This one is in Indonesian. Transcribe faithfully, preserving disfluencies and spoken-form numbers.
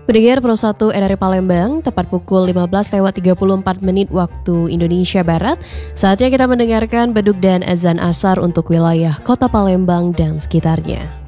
Pendengar Pro satu R R I Palembang, tepat pukul lima belas lewat tiga puluh empat menit waktu Indonesia Barat. Saatnya kita mendengarkan beduk dan azan asar untuk wilayah Kota Palembang dan sekitarnya.